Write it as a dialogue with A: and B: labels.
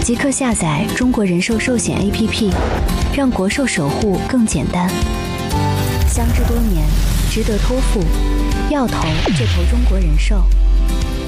A: 即刻下载中国人寿寿险 APP， 让国寿守护更简单。相知多年，值得托付，要投就投中国人寿。